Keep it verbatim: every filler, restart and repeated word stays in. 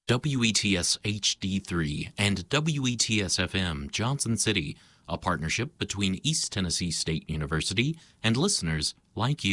W E T S H D three and W E T S F M Johnson City, a partnership between East Tennessee State University and listeners like you.